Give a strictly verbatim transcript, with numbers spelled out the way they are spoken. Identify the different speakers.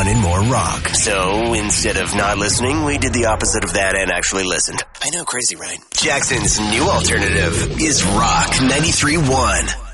Speaker 1: wanted more rock.
Speaker 2: So instead of not listening, we did the opposite of that and actually listened. I know, crazy, right? Jackson's new alternative is Rock ninety-three point one.